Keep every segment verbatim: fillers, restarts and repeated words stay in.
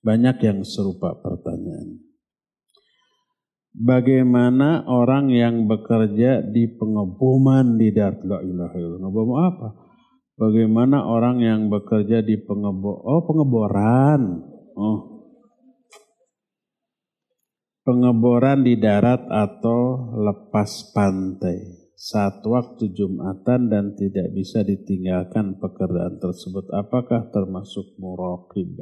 Banyak yang serupa pertanyaan. Bagaimana orang yang bekerja di pengeboman di darat? La ilaha illallah. Ngebom apa? Bagaimana orang yang bekerja di pengebo oh pengeboran. Oh. Pengeboran di darat atau lepas pantai saat waktu Jumatan dan tidak bisa ditinggalkan pekerjaan tersebut, apakah termasuk muraqib?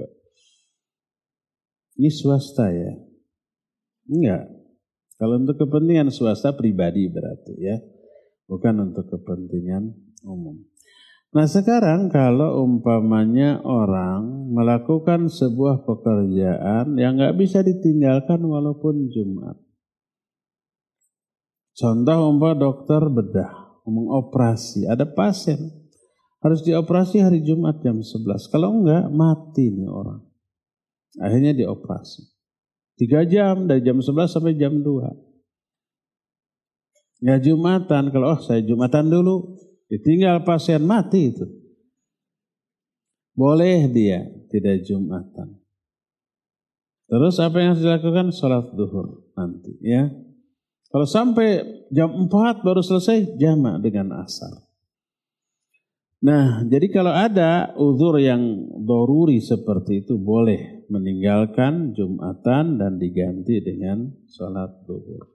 Ini swasta ya? Enggak. Kalau untuk kepentingan swasta pribadi berarti ya, bukan untuk kepentingan umum. Nah sekarang kalau umpamanya orang melakukan sebuah pekerjaan yang nggak bisa ditinggalkan walaupun Jumat. Contoh umpama dokter bedah, mengoperasi, ada pasien harus dioperasi hari Jumat jam sebelas. Kalau enggak mati nih orang. Akhirnya dioperasi. Tiga jam dari jam sebelas sampai jam dua. Nggak Jumatan, kalau oh saya Jumatan dulu, ditinggal pasien mati itu. Boleh dia tidak Jumatan. Terus apa yang harus dilakukan? Sholat duhur nanti ya. Kalau sampai jam empat baru selesai, jamak dengan asar. Nah, jadi kalau ada uzur yang doruri seperti itu, boleh meninggalkan Jumatan dan diganti dengan sholat duhur.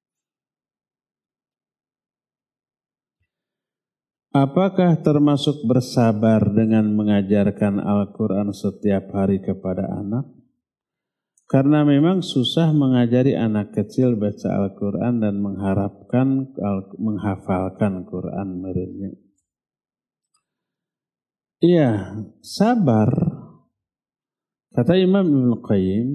Apakah termasuk bersabar dengan mengajarkan Al-Quran setiap hari kepada anak? Karena memang susah mengajari anak kecil baca Al-Quran dan mengharapkan menghafalkan Quran muridnya. Iya, sabar. Kata Imam Ibnu Qayyim,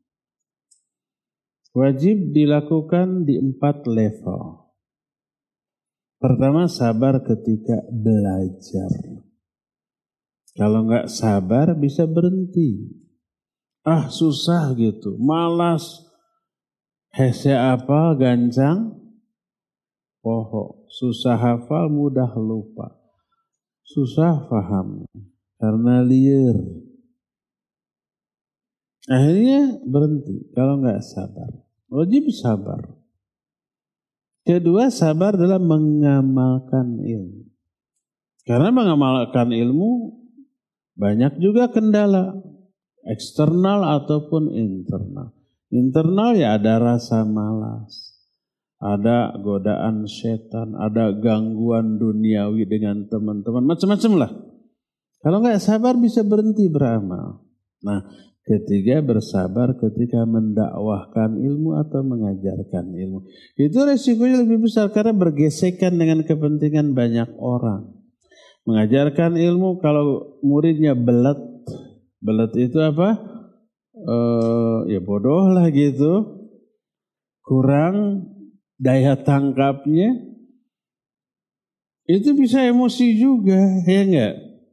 wajib dilakukan di empat level. Pertama, sabar ketika belajar. Kalau enggak sabar bisa berhenti. Ah susah gitu, malas. Hese apa gancang, poho. Susah hafal, mudah lupa. Susah paham karena liar. Akhirnya berhenti kalau enggak sabar. Wajib sabar. Kedua, sabar dalam mengamalkan ilmu. Karena mengamalkan ilmu banyak juga kendala. Eksternal ataupun internal. Internal ya ada rasa malas. Ada godaan setan, ada gangguan duniawi dengan teman-teman, macam-macam lah. Kalau nggak sabar bisa berhenti beramal. Nah, ketiga bersabar ketika mendakwahkan ilmu atau mengajarkan ilmu. Itu resikonya lebih besar karena bergesekan dengan kepentingan banyak orang. Mengajarkan ilmu kalau muridnya belet, belet itu apa? E, ya bodoh lah gitu, kurang daya tangkapnya, itu bisa emosi juga, ya enggak?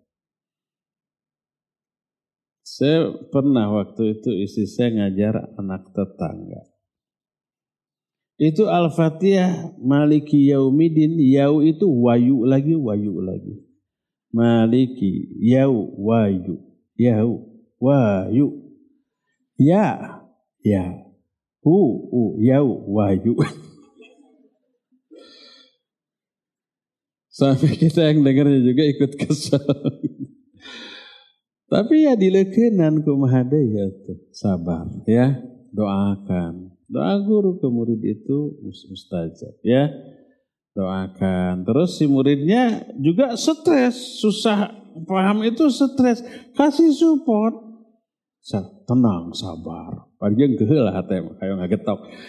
Saya pernah waktu itu istri saya ngajar anak tetangga. Itu Al-Fatihah, Maliki Yaumidin, yau itu wayu lagi, wayu lagi. Maliki, yau, wayu, yau, wayu. Ya, ya, hu, u, yau, wayu. Sampai kita yang dengarnya juga ikut kesal. Tapi ya dilekenan kumaha deui ya tuh, sabar ya, doakan. Doa guru ke murid itu mustajab ya. Doakan. Terus si muridnya juga stres, susah paham itu stres, kasih support. Tenang, sabar. Parjeun keheula hate mah kayak ngagetok.